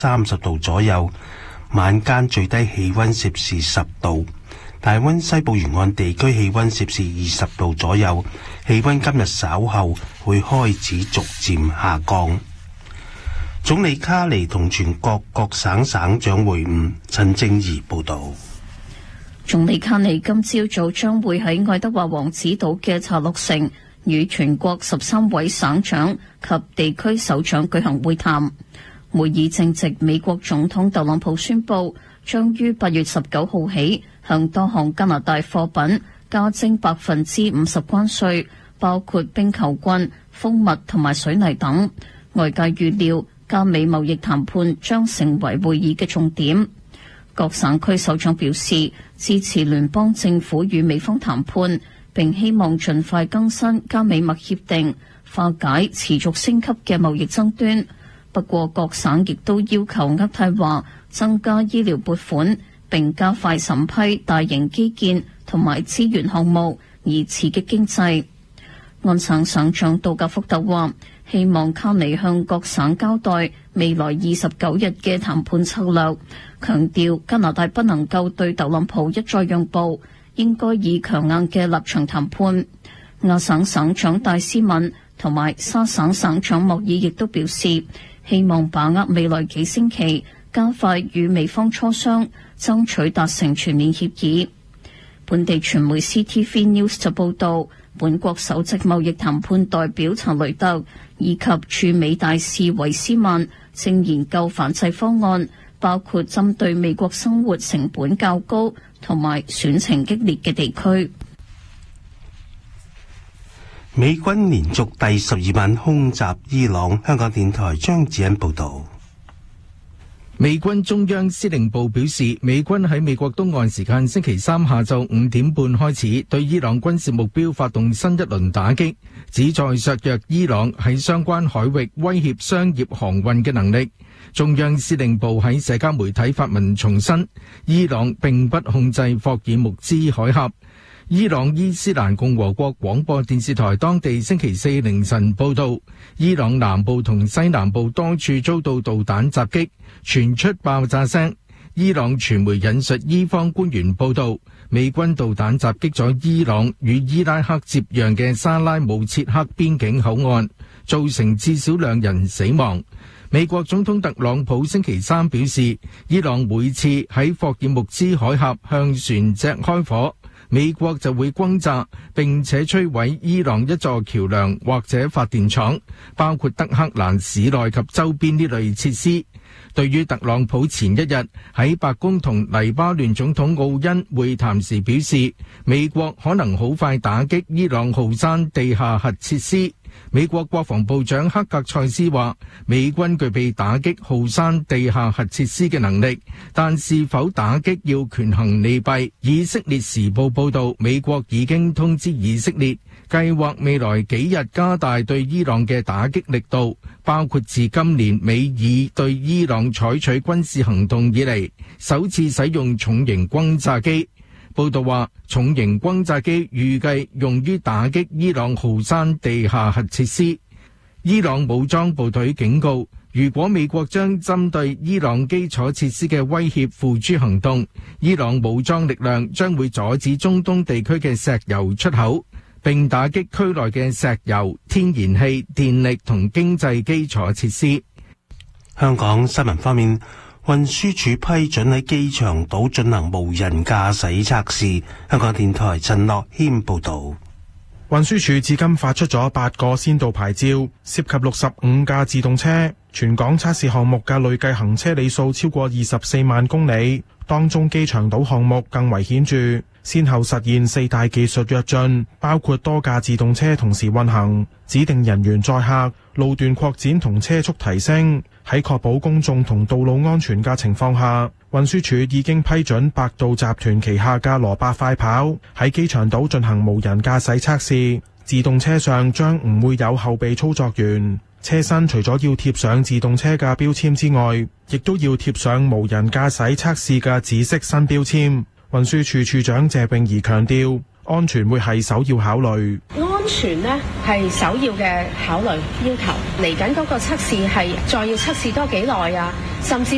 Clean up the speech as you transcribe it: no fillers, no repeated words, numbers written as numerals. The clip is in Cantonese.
30度左右，晚間最低氣溫攝氏10度。大溫西部沿岸地區氣溫攝氏20度左右，氣溫今日稍後會開始逐漸下降。總理卡尼同全國各省省長會晤。陳正儀報道。 總理卡尼今朝早將會喺愛德華王子島嘅查洛城與全國13位省長及地區首長舉行會談。會議正值美國總統特朗普宣布將於8月19號起向多項加拿大貨品加徵50%關稅，包括冰球棍、蜂蜜同埋水泥等。外界預料加美貿易談判將成為會議嘅重點。各省區首長表示支持聯邦政府與美方談判，並希望盡快更新加美墨協定，化解持續升級嘅貿易爭端。不過各省亦都要求渥太華增加醫療撥款，並加快審批大型基建同埋資源項目，以刺激經濟。安省省長杜格福特話，希望卡尼向各省交代未來29日嘅談判策略，強調加拿大不能夠對特朗普一再讓步，應該以強硬嘅立場談判。亞省省長戴斯敏同埋沙省省長莫爾亦都表示，希望把握未來幾星期，加快與美方磋商，爭取達成全面協議。本地傳媒 CTV News 就報道，本國首席貿易談判代表查雷特以及駐美大使維斯曼正研究反制方案，包括針對美國生活成本較高同埋選情激烈嘅地區。 美軍連續第12晚空襲伊朗。香港電台張子欣報道。 美軍中央司令部表示，美軍喺美國東岸時間星期三下晝5點半開始對伊朗軍事目標發動新一輪打擊，旨在削弱伊朗喺相關海域威脅商業航運嘅能力。中央司令部喺社交媒體發文重申，伊朗並不控制霍爾木茲海峽。伊朗伊斯蘭共和國廣播電視台當地星期四凌晨報道，伊朗南部同西南部多處遭到導彈襲擊，傳出爆炸聲。伊朗傳媒引述伊方官員報道，美軍導彈襲擊咗伊朗與伊拉克接壤嘅沙拉姆切克邊境口岸，造成至少2人死亡。美國總統特朗普星期三表示，伊朗每次喺霍爾木茲海峽向船隻開火，美國就會轟炸並且摧毀伊朗一座橋梁或者發電廠，包括德黑蘭市內及周邊呢類設施。對於特朗普前一日喺白宮同黎巴嫩總統奧恩會談時表示，美國可能好快打擊伊朗浩山地下核設施，美國國防部長克格塞斯話，美軍具備打擊浩山地下核設施嘅能力，但是否打擊要權衡利弊。以色列時報報道，美國已經通知以色列，計劃未來幾日加大對伊朗嘅打擊力度，包括自今年美以對伊朗採取軍事行動以嚟，首次使用重型轟炸機。報道話，重型轟炸機預計用於打擊伊朗浩山地下核設施。伊朗武裝部隊警告，如果美國將針對伊朗基礎設施嘅威脅付諸行動，伊朗武裝力量將會阻止中東地區嘅石油出口，並打擊區內嘅石油、天然氣、電力同經濟基礎設施。 香港新聞方面，運輸署批准喺機場島進行無人駕駛測試。香港電台陳樂謙報道。 運輸署至今發出咗8個先導牌照，涉及65架自動車。全港測試項目嘅累計行車里數超過24萬公里，當中機場島項目更為顯著，先後實現4大技術躍進，包括多架自動車同時運行、指定人員載客、路段擴展同車速提升。喺確保公眾同道路安全嘅情況下，運輸署已經批准百度集團旗下嘅羅伯快跑喺機場島進行無人駕駛測試。自動車上將唔會有後備操作員，車身除咗要貼上自動車嘅標籤之外，亦都要貼上無人駕駛測試嘅紫色新標籤。運輸署署長謝穎儀強調，安全會係首要考慮。 安全呢係首要嘅考慮要求。嚟緊嗰個測試係再要測試多幾耐啊？甚至